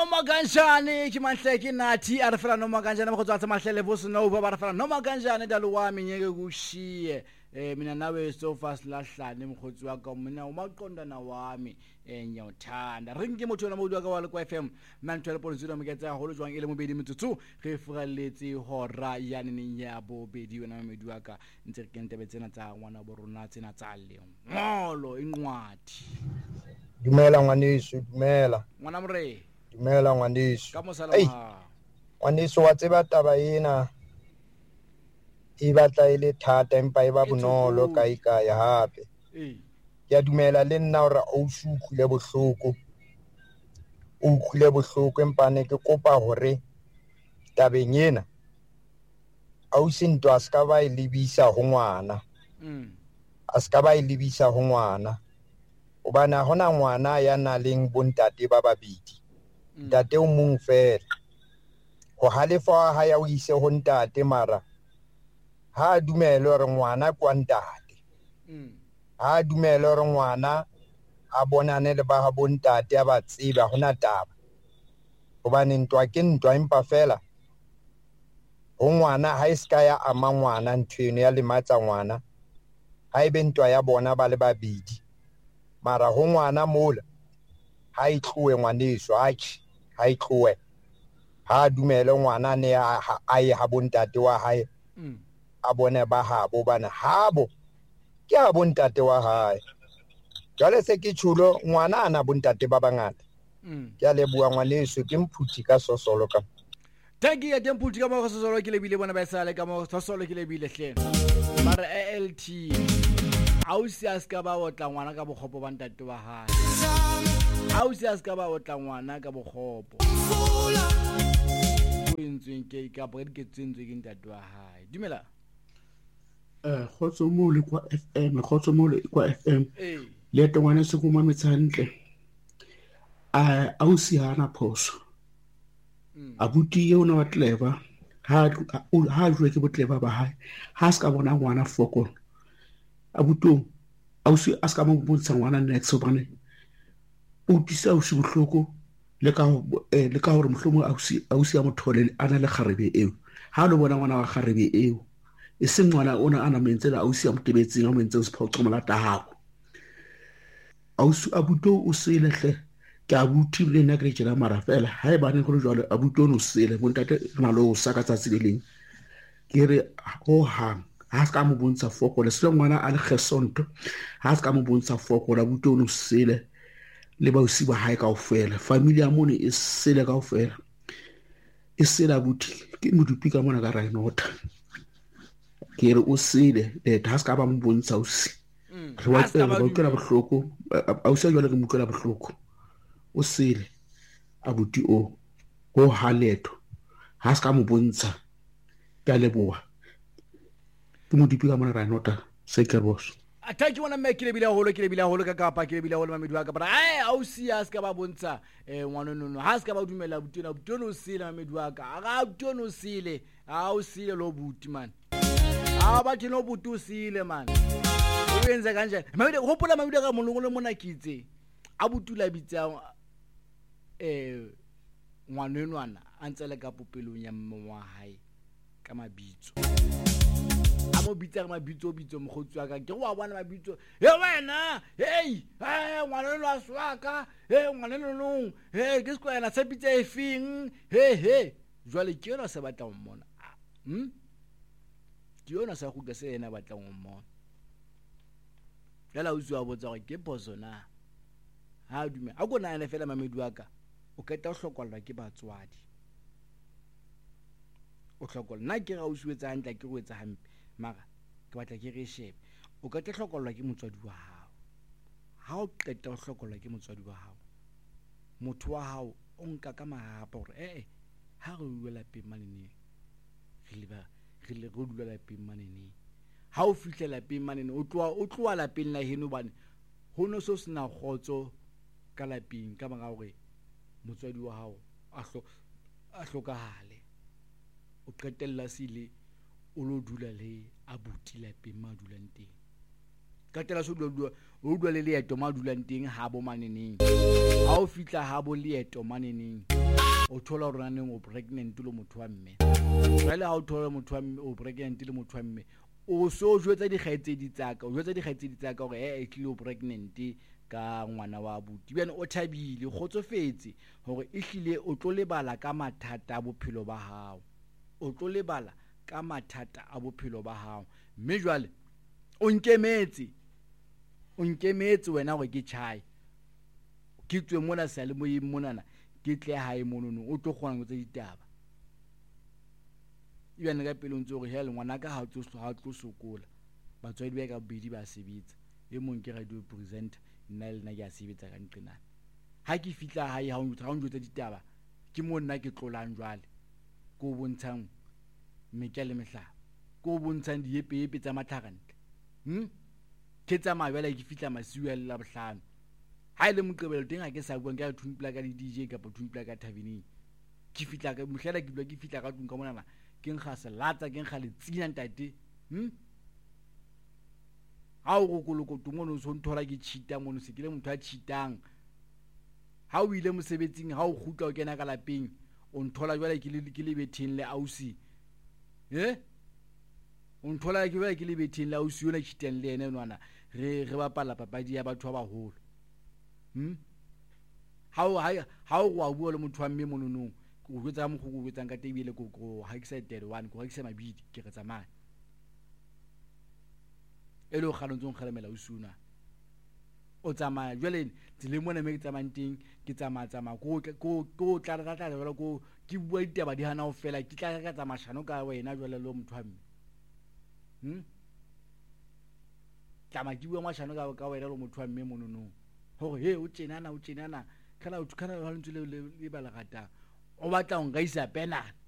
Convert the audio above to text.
noma kanjani ke manhleke nathi arifela noma kanjani mkhotso atsa mahlele vo snova barifela noma kanjani dalo wami ngeke kushiye mina nawe so fast lahlane mkhotsi wa ka mina umaqondana wami nyathanda ringe motho na modwa ka wa le kwa FM 12.0 meketsa holo jwang ile mobedi metsotso re furalletse hora yani ni nya bobedi wena medwa ka ntse re kentebe tsena tsa ngwana bo rona tsena tsa le ngolo inqwadi. Dumela ngwaneso, dumela. Ngwana more. Dumela ngwaneso. Ka mosalama. Ngwaneso wa tseba taba ena. E batla ile thata empa e ba bonolo kae hape. Ke dumela le nna hore o utlwile bohloko. O utlwile bohloko empa ne ke kopa hore tabeng ena a o sentwa ska ba ilebisa ho ngwana. A ska ba ilebisa ho ngwana. Obana hona ngwana ya na leng bontate ba babedi. Ntate o mong fela. Ho halefa ha ya o ise ho ntate mara ha dumela hore ngwana kwa ntate. Ha dumela hore ngwana a bonane le ba ha bontate a ba tseba hona taba. Hobane ntwa ke ntwa empa fela ho ngwana ha iska ya ama ngwana nthweno ya lematsa ngwana. Ha ebe ntwa ya bona ba le babedi. Mara ho ngwana mola ha itlowe ngwaneso ha itlowe ha dumele ngwana ne a ye ha bontate wa hae a bone ba habo bana habo ke a bontate wa hae jale se ke tshulo ngwana ana bontate ba bangata ke a lebua ngwaneso ke mphuthi ka sosolo ka thank you ke mphuthi ka mo sosolo ke lebile bona ba sale ka mo sosolo ke lebile hle mara ALT ausi aska ba otla ngwana ka bokgopo ba ntate wa hae ausi aska ba otla ngwana ka bokgopo o entsweng ke ka bo ke tsentswe ke ntate wa hae dumela khotso mo le kwa FM le tongwana se kuma metsantle ausi hana phoso abuti ye ona wa tleba ha jwe ke botleba ba hae ha ska bona ngwana fokolo abuto ausi aska mo bontsa ngwana next bane o tisa ausi bohloko le ka hore mohlomo ausi ya mothole ana le kharebe eo ha lo bona ngwana wa kharebe eo e seng ngwana ona ana mentsela ausi ya motebetseng a mentse o se photso molata hago ausi abuto o se lehle ke abuti le nna ke jela mara fela ha e bane go jwale abuto no sele bontate rena lo saka tsa tsileng ke re ho hang ha ska mo bontsha foko le selo ngwana a le gesonto ha ska mo bontsha foko la buto no sele le ba usi ba hae kaofela familia mone e sele kaofela e sele abuti ke modupi ka mona ka rainota ke re o sele ha ska ba mo bontsha usi re wa tsela ba ukela bohloko ausi jwale ke mo ukela bohloko o sele abuti o go haleto ha ska mo bontsha ka leboa ke mo dipiga mona ra nota se ke boss ataki wana me ke lebile holo ka kapa ke lebile holo mamedu ka bara ausi a ska ba bontsha ngwana nono ha ska ba dumela butona butono sile mamedu ka ga butono sile ausi le lo buti man ba ke no butu sile man o enza kanjani mamedu hopola mamedu ka molongo le mona kitse a butula bitsa ngwanenwana a ntsele ka popelong ya mmwa hae ka mabitso mo bitsa mabitso mogotsi wa ka ke go a bona mabitso wena hey ngwana lo a swaka ngwana lo ke se kwena se bitsa e feng jwale ke yona se batla go mmona ke yona sa go ka se ena batla go mmona yala utswa botsa go ke pozona ha dume a go na ene fela mamedu wa ka o ka ta go hlokwalwa ke batswadi o hlokwalwa nna ke ga o swetsa hantla ke go etsa hampe mara ke batla ke re shebe o ka tla hlokolwa ke motswadi wa hao ha o qeta go hlokolwa ke motswadi wa hao motho wa hao o nka ka mahapa hore ha re uwe lapeng manene re le go dula lapeng manene ha o fihla lapeng manene o tloa lapeng la heno bane ho no so sena khotso ka lapeng ka banga hore motswadi wa hao a hlokahale o qetella sile o lo dula le abuti lapeng ma dulang teng ka tela so o dua le leeto ma dulang teng ha bo maneneng ha o fitla ha bo leeto maneneng o thola hore naneng o pregnant le motho wa mme jwale ha o thola motho wa mme o pregnant le motho wa mme o so jwetsa dikgaitsedi tsaka hore e tlile o pregnant ka ngwana wa abuti bene o thabile kgotsofetse hore e hlile o tlo lebala ka mathata a bophelo ba hao mme jwale o nkemetse wena hore ke tjhai ke tswe mona sa le moyeng monana ke tle hae monono o tlo kgona go tsa ditaba ibane ka pele o ntse hore hele ngwana ka ha tlo sokola batswadi ba ka bobedi ba sebetsa e mong ke radio presenter nna le nna ke a sebetsa ka nqenana ha ke fitla hae ha o njotsa ditaba ke mo nna ke tlolang jwale ko bontshang mekya le mehlaba ko bontshang diepe tsa matlhagantle ke tsamaya jwale ke fitla masiu ya la bohlano ha ile moqebelo teng ha ke sa bua ka thumpla ka di DJ kapa thumpla ka thaveneng ke fitla ka mohlela ke bula ke fitla ka tung ka mona ke nkga selatsa ke nkga letsina ntate ha o go koloko mono so nthola ke cheata mono se ke le motho a cheatang ha o ile mosebetsing ha o khutla o kena ka lapeng o nthola jwale ke le betheng le ausi o nthola ke jwale ke le betheng le ausi yona cheatang le ene nwana re bapala papadi ya batho ba baholo ha o wa bua le motho wa mme monono go gwetsa mo go gwetsang ka tebile go ha ke sa tere one go ha ke sa mabidi ke re tsamaya ele o kgalo ntse kgalemela o suna o tsamaya jwale tsile mona me ke tsamanteng ke tsamaya go tla jwale go ke bua ditaba di hana o fela ke tla ka tsamashano ka wena jwale le motho wa mme tama ke bua mashano ka wena le motho wa mme monono hore he o tjenana kana ha ntse le ba la gata o batla go gaisa penana